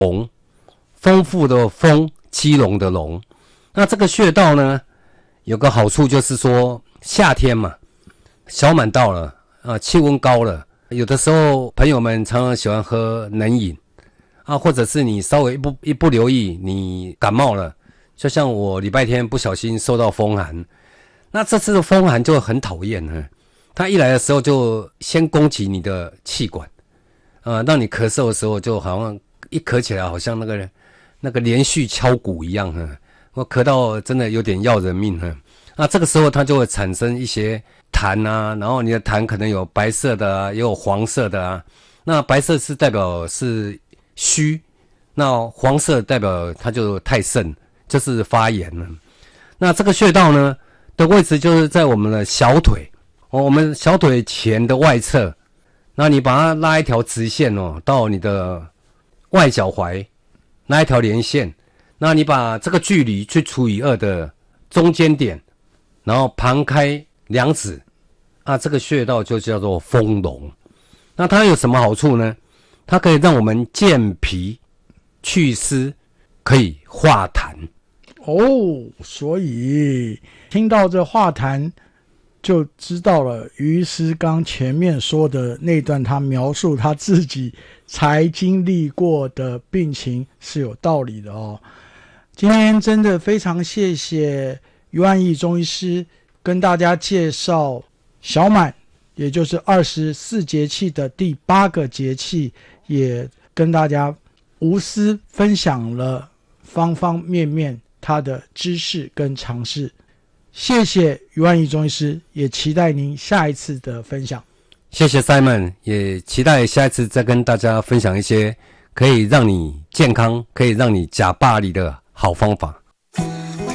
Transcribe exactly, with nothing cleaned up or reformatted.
龙，丰富的丰，基隆的龙。那这个穴道呢，有个好处就是说，夏天嘛，小满到了啊，气温高了，有的时候朋友们常常喜欢喝冷饮啊，或者是你稍微一不一不留意，你感冒了，就像我礼拜天不小心受到风寒，那这次的风寒就很讨厌呢。它一来的时候就先攻击你的气管，呃，让你咳嗽的时候就好像一咳起来，好像那个那个连续敲鼓一样哈，我咳到真的有点要人命哈。那这个时候它就会产生一些痰啊，然后你的痰可能有白色的啊，也有黄色的啊。那白色是代表是虚，那黄色代表它就太盛，就是发炎了。那这个穴道呢的位置就是在我们的小腿。哦，我们小腿前的外侧，那你把它拉一条直线哦，到你的外脚踝，拉一条连线，那你把这个距离去除以二的中间点，然后旁开两指，啊，这个穴道就叫做丰隆。那它有什么好处呢？它可以让我们健脾、祛湿，可以化痰。 哦，所以听到这化痰，就知道了于师刚前面说的那段他描述他自己才经历过的病情是有道理的哦。今天真的非常谢谢于万益中医师跟大家介绍小满，也就是二十四节气的第八个节气，也跟大家无私分享了方方面面他的知识跟常识。谢谢于万益中医师，也期待您下一次的分享。 谢谢 Simon， 也期待下一次再跟大家分享一些可以让你健康、可以让你假巴黎的好方法。